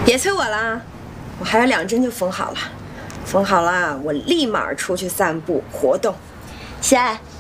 别催我了，我还有2针就缝好了。缝好了，我立马出去散步活动。 喜爱，